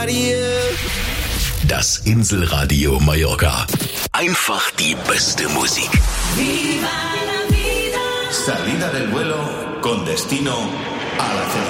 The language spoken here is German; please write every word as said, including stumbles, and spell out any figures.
nobody else. Das Inselradio Mallorca. Einfach die beste Musik. Viva la vida. Salida del vuelo con destino a la felicidad.